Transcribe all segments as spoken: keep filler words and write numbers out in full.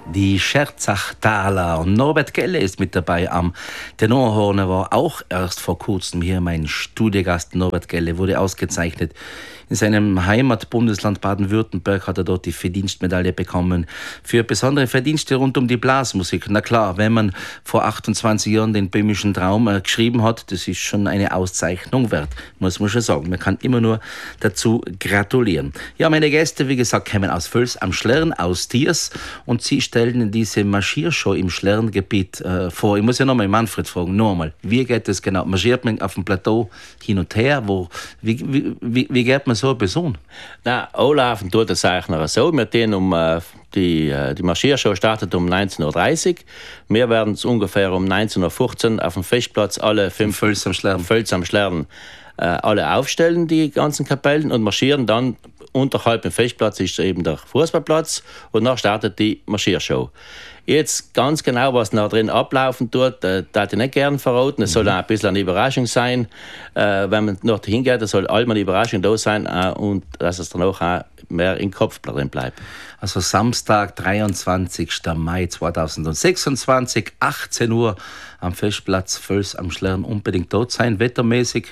Die Scherzachtaler. Und Norbert Gelle ist mit dabei am Tenorhorn. Er war auch erst vor kurzem hier mein Studiogast. Norbert Gelle wurde ausgezeichnet. In seinem Heimatbundesland Baden-Württemberg hat er dort die Verdienstmedaille bekommen für besondere Verdienste rund um die Blasmusik. Na klar, wenn man vor achtundzwanzig Jahren den böhmischen Traum äh, geschrieben hat, das ist schon eine Auszeichnung wert, muss man schon sagen. Man kann immer nur dazu gratulieren. Ja, meine Gäste, wie gesagt, kommen aus Völs am Schlern, aus Tiers, und sie stellen diese Marschiershow im Schlerngebiet äh, vor. Ich muss ja nochmal Manfred fragen, nochmal, wie geht das genau? Marschiert man auf dem Plateau hin und her? Wo, wie, wie, wie, wie geht man so eine Person? Na, anlaufen tut es eigentlich so. Wir gehen um, äh, die, äh, die Marschiershow startet um neunzehn Uhr dreißig. Wir werden es ungefähr um neunzehn Uhr fünfzehn auf dem Festplatz alle fünf Völs am Schlern, Völs am Schlern äh, alle aufstellen, die ganzen Kapellen, und marschieren dann. Unterhalb dem Festplatz ist eben der Fußballplatz, und dann startet die Marschiershow. Jetzt ganz genau, was da drin ablaufen tut, äh, darf ich nicht gerne verraten. Es mhm. soll auch ein bisschen eine Überraschung sein. Äh, wenn man noch hingeht, soll allgemein eine Überraschung da sein, äh, und dass es dann auch mehr im Kopf drin bleibt. Also Samstag, dreiundzwanzigsten Mai zweitausendsechsundzwanzig, achtzehn Uhr am Festplatz Völs am Schlern. Unbedingt dort sein, wettermäßig.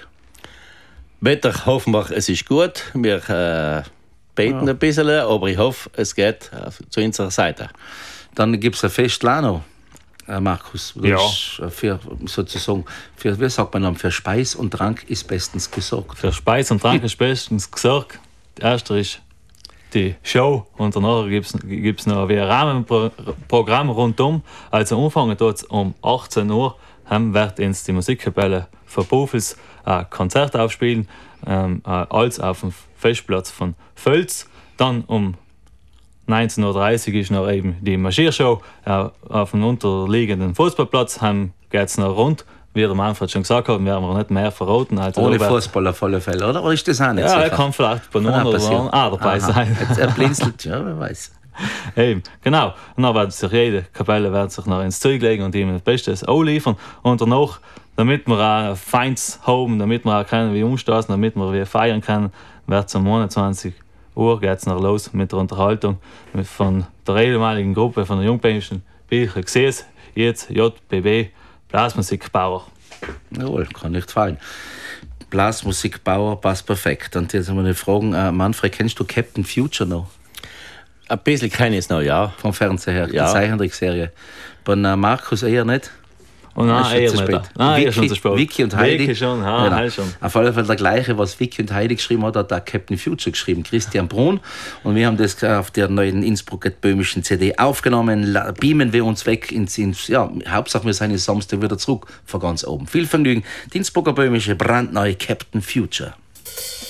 Wetter hoffen wir, es ist gut. Wir äh, beten ja. ein bisschen, aber ich hoffe, es geht äh, zu unserer Seite. Dann gibt es ein Fest Lano, äh, Markus. Ja. Ist, äh, für, sozusagen, für, wie sagt man dann, für Speis und Trank ist bestens gesorgt. Für Speis und Trank ist bestens gesorgt. Das erste ist die Show, und danach gibt es noch ein Rahmenprogramm rundum. Also anfangen dort um achtzehn Uhr, haben wird uns die Musikkapelle von Bofels ein Konzert aufspielen, ähm, als auf dem Festplatz von Völs. Dann um neunzehn Uhr dreißig ist noch eben die Marschiershow. Äh, auf dem unterliegenden Fußballplatz geht es noch rund. Wie der Manfred schon gesagt hat, werden wir nicht mehr verraten. Also ohne Fußball auf alle Fälle, oder? Oder ist das auch nicht ja, so? Er kann vielleicht bei einer oder anderen auch dabei Aha. sein. Jetzt, er blinzelt, ja, wer weiß. Eben, genau. Und dann wird sich jede Kapelle wird sich noch ins Zeug legen und ihm das Beste liefern. Und danach, damit wir auch Feinds haben, damit wir auch können wie umstoßen, damit wir wie feiern können, wird es um einundzwanzig Uhr geht's noch los mit der Unterhaltung mit von der ehemaligen Gruppe von der Jungbähnischen Bücher gesehen, jetzt J B B Blasmusikbauer. Jawohl, kann nicht fallen. Blasmusikbauer passt perfekt. Und jetzt haben wir eine Frage. Äh, Manfred, kennst du Captain Future noch? Ein bisschen kenne ich es noch, ja. Vom Fernseher her, ja. Die Zeichentrickserie. Bei äh, Markus eher nicht. Oh nein, eher nicht. Nein, Vicky, schon zu spät. Vicky und Heidi. Vicky schon, ja, genau. Heidi schon. Auf alle Fälle der gleiche, was Vicky und Heidi geschrieben hat, hat auch Captain Future geschrieben, Christian Brunn. Und wir haben das auf der neuen Innsbrucker-böhmischen C D aufgenommen. Beamen wir uns weg ins, ins ja, Hauptsache wir sind am Samstag wieder zurück von ganz oben. Viel Vergnügen. Die Innsbrucker-böhmische brandneue Captain Future.